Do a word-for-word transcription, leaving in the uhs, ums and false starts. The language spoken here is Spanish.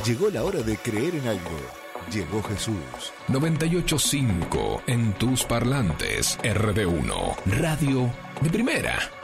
Llegó la hora de creer en algo. Llegó Jesús. noventa y ocho punto cinco en tus parlantes. R D uno. Radio de primera.